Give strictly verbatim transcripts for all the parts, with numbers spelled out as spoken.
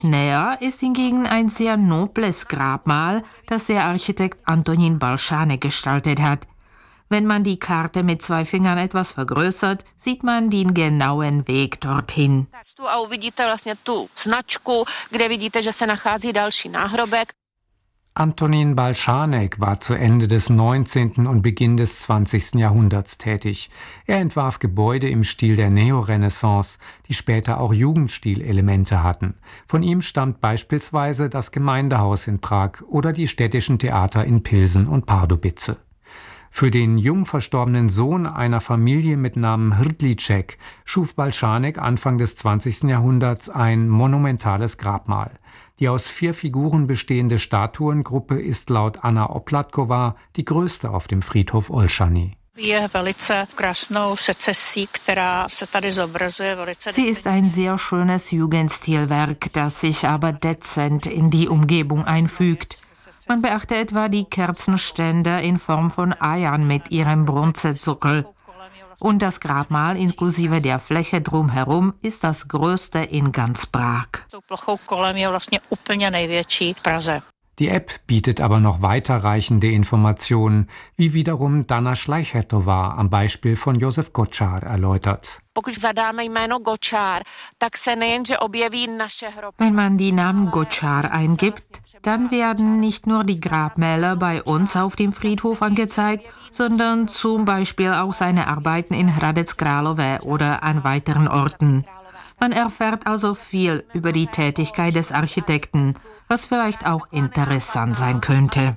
Näher ist hingegen ein sehr nobles Grabmal, das der Architekt Antonín Balšánek gestaltet hat. Wenn man die Karte mit zwei Fingern etwas vergrößert, sieht man den genauen Weg dorthin. Tu a uvidíte vlastně tu značku, kde vidíte, že se nachází další náhrobek. Antonín Balšánek war zu Ende des neunzehnten und Beginn des zwanzigsten Jahrhunderts tätig. Er entwarf Gebäude im Stil der Neorenaissance, die später auch Jugendstilelemente hatten. Von ihm stammt beispielsweise das Gemeindehaus in Prag oder die städtischen Theater in Pilsen und Pardubice. Für den jung verstorbenen Sohn einer Familie mit Namen Hrdliček schuf Balšánek Anfang des zwanzigsten Jahrhunderts ein monumentales Grabmal. Die aus vier Figuren bestehende Statuengruppe ist laut Anna Oplatková die größte auf dem Friedhof Olszany. Sie ist ein sehr schönes Jugendstilwerk, das sich aber dezent in die Umgebung einfügt. Man beachte etwa die Kerzenständer in Form von Eiern mit ihrem Bronzezuckel. Und das Grabmal inklusive der Fläche drumherum ist das größte in ganz Prag. Die App bietet aber noch weiterreichende Informationen, wie wiederum Dana Schleichertová am Beispiel von Josef Gočár erläutert. Wenn man die Namen Gočár eingibt, dann werden nicht nur die Grabmäler bei uns auf dem Friedhof angezeigt, sondern zum Beispiel auch seine Arbeiten in Hradec Králové oder an weiteren Orten. Man erfährt also viel über die Tätigkeit des Architekten, was vielleicht auch interessant sein könnte.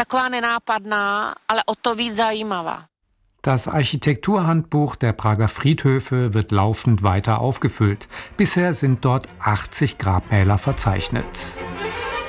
Das Architekturhandbuch der Prager Friedhöfe wird laufend weiter aufgefüllt. Bisher sind dort achtzig Grabmäler verzeichnet.